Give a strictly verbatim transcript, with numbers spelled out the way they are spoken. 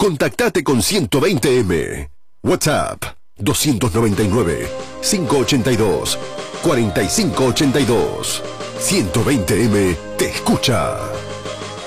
Contactate con ciento veinte eme. WhatsApp dos nueve nueve, cinco ocho dos, cuatro cinco ocho dos. ciento veinte eme te escucha.